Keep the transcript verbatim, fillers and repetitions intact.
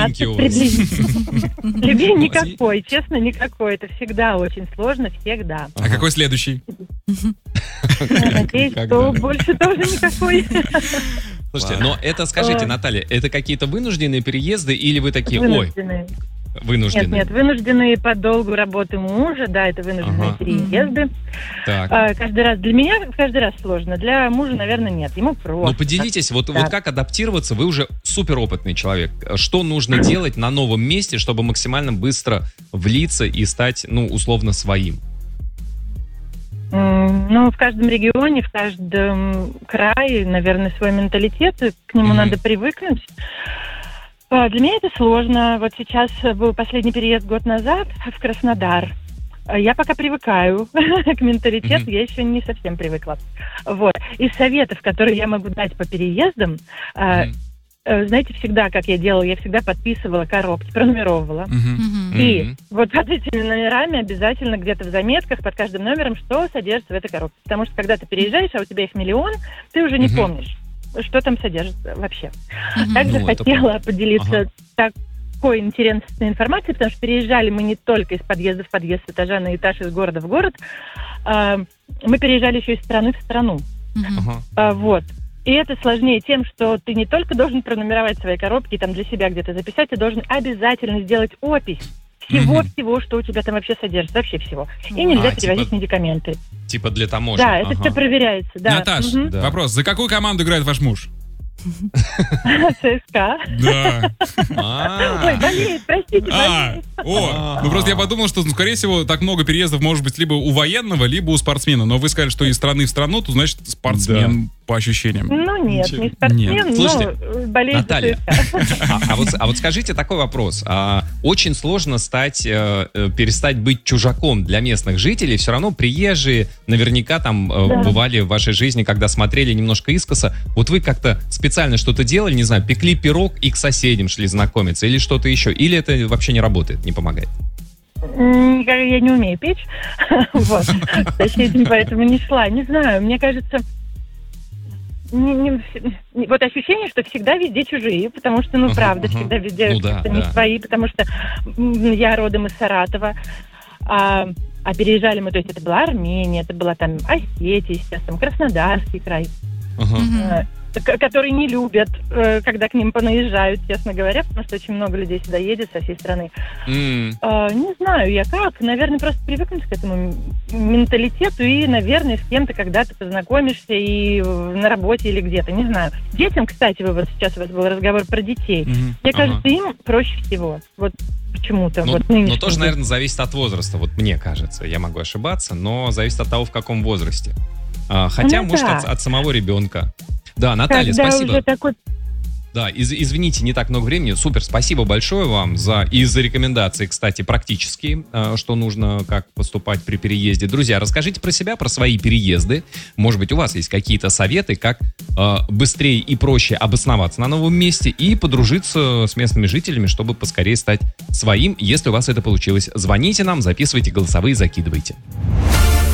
любимки у вас? Любви никакой, честно, никакой. Это всегда очень сложно, всегда. А какой следующий? Надеюсь, что больше тоже никакой. Слушайте, но это, скажите, Наталья, это какие-то вынужденные переезды или вы такие, ой, вынужденные? Нет, нет, вынужденные по долгу работы мужа, да, это вынужденные ага. переезды. Так. А, каждый раз, для меня каждый раз сложно, для мужа, наверное, нет, ему просто. Ну, поделитесь, вот, вот как адаптироваться, вы уже суперопытный человек. Что нужно делать на новом месте, чтобы максимально быстро влиться и стать, ну, условно, своим? Ну, в каждом регионе, в каждом крае, наверное, свой менталитет, к нему mm-hmm. надо привыкнуть. Для меня это сложно. Вот сейчас был последний переезд год назад в Краснодар. Я пока привыкаю к менталитету, mm-hmm. я еще не совсем привыкла. Вот. Из советов, которые я могу дать по переездам, mm-hmm. знаете, всегда, как я делала, я всегда подписывала коробки, пронумеровывала. Uh-huh. И uh-huh. вот под этими номерами обязательно где-то в заметках под каждым номером, что содержится в этой коробке. Потому что когда ты переезжаешь, а у тебя их миллион, ты уже не uh-huh. помнишь, что там содержится вообще. Uh-huh. Также ну, хотела это... поделиться uh-huh. такой интересной информацией, потому что переезжали мы не только из подъезда в подъезд, с этажа на этаж, из города в город. Мы переезжали еще из страны в страну. Uh-huh. Вот. И это сложнее тем, что ты не только должен пронумеровать свои коробки, там для себя где-то записать, ты должен обязательно сделать опись всего-всего, mm-hmm. что у тебя там вообще содержится, вообще всего. И нельзя а, перевозить типа, медикаменты. Типа для таможни. Да, это ага. все проверяется. Да. Наташ, угу. да. вопрос, за какую команду играет ваш муж? ЦСКА. Да. Ой, болеет, простите, болеет. О, ну просто я подумал, что, скорее всего, так много переездов может быть либо у военного, либо у спортсмена. Но вы сказали, что из страны в страну, то значит спортсмен по ощущениям. Ну нет, не спортсмен, но болеет. Наталья, а вот а вот скажите такой вопрос. Очень сложно стать, перестать быть чужаком для местных жителей. Все равно приезжие наверняка там бывали в вашей жизни, когда смотрели немножко искоса. Вот вы как-то специально что-то делали, не знаю, пекли пирог и к соседям шли знакомиться или что-то еще? Или это вообще не работает, не помогает? Я не умею печь, вот, к соседям поэтому не шла. Не знаю, мне кажется, не, не, вот ощущение, что всегда везде чужие, потому что, ну, правда, uh-huh. всегда везде ну, да, не да. свои, потому что я родом из Саратова, а, а переезжали мы, то есть это была Армения, это была там Осетия, естественно, Краснодарский край. Uh-huh. Которые не любят, когда к ним понаезжают, честно говоря, потому что очень много людей сюда едет со всей страны. Mm. А, не знаю я как, наверное, просто привыкнуть к этому менталитету и, наверное, с кем-то когда-то познакомишься и на работе или где-то, не знаю. Детям, кстати, вы вот сейчас у вас был разговор про детей. Mm-hmm. Мне ага. кажется, им проще всего. Вот почему-то. Ну, вот но тоже, наверное, зависит от возраста, вот мне кажется. Я могу ошибаться, но зависит от того, в каком возрасте. А, хотя, ну, может, да. от, от самого ребенка. Да, Наталья, когда спасибо. Уже такой... Да, из, извините, не так много времени. Супер, спасибо большое вам за и за рекомендации, кстати, практические, что нужно, как поступать при переезде. Друзья, расскажите про себя, про свои переезды. Может быть, у вас есть какие-то советы, как э, быстрее и проще обосноваться на новом месте и подружиться с местными жителями, чтобы поскорее стать своим. Если у вас это получилось, звоните нам, записывайте голосовые, закидывайте.